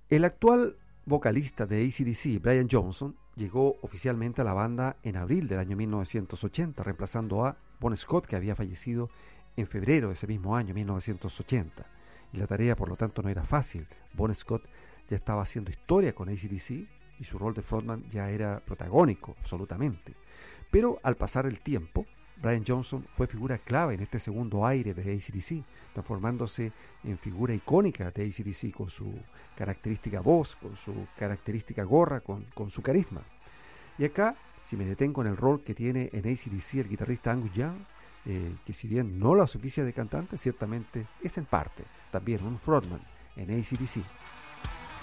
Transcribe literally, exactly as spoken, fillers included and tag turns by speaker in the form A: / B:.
A: El actual vocalista de A C D C, Brian Johnson, llegó oficialmente a la banda en abril del año mil novecientos ochenta, reemplazando a Bon Scott, que había fallecido en febrero de ese mismo año, mil novecientos ochenta. Y la tarea, por lo tanto, no era fácil. Bon Scott ya estaba haciendo historia con A C D C y su rol de frontman ya era protagónico, absolutamente. Pero al pasar el tiempo, Brian Johnson fue figura clave en este segundo aire de A C D C, transformándose en figura icónica de A C D C con su característica voz, con su característica gorra, con, con su carisma. Y acá, si me detengo en el rol que tiene en A C D C el guitarrista Angus Young, eh, que si bien no la oficia de cantante, ciertamente es en parte también un frontman en A C D C.